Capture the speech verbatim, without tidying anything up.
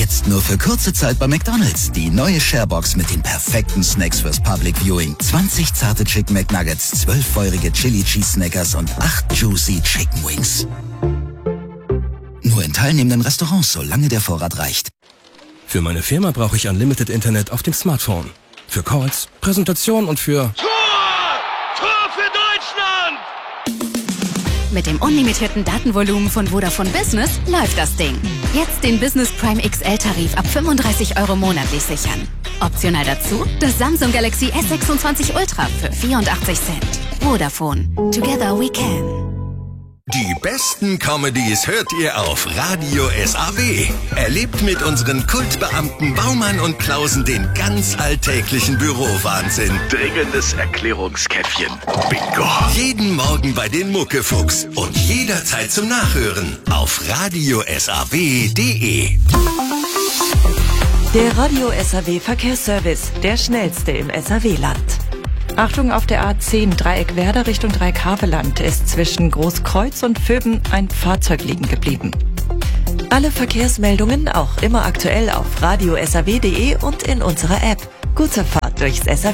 Jetzt nur für kurze Zeit bei McDonald's. Die neue Sharebox mit den perfekten Snacks fürs Public Viewing. zwanzig zarte Chicken McNuggets, zwölf feurige Chili Cheese Snackers und acht Juicy Chicken Wings. Nur in teilnehmenden Restaurants, solange der Vorrat reicht. Für meine Firma brauche ich Unlimited Internet auf dem Smartphone. Für Calls, Präsentation und für... Tor! Tor für Deutschland! Mit dem unlimitierten Datenvolumen von Vodafone Business läuft das Ding. Jetzt den Business Prime X L-Tarif ab fünfunddreißig Euro monatlich sichern. Optional dazu das Samsung Galaxy S sechsundzwanzig Ultra für vierundachtzig Cent. Vodafone. Together we can. Die besten Comedies hört ihr auf Radio S A W. Erlebt mit unseren Kultbeamten Baumann und Klausen den ganz alltäglichen Bürowahnsinn. Dringendes Erklärungskäffchen. Bingo. Jeden Morgen bei den Muckefuchs und jederzeit zum Nachhören auf radio S A W punkt de. Der Radio S A W Verkehrsservice, der schnellste im S A W-Land. Achtung, auf der A zehn Dreieck Werder Richtung Dreieck Havelland ist zwischen Großkreuz und Vöben ein Fahrzeug liegen geblieben. Alle Verkehrsmeldungen auch immer aktuell auf radio S A W punkt de und in unserer App. Gute Fahrt durchs S A W.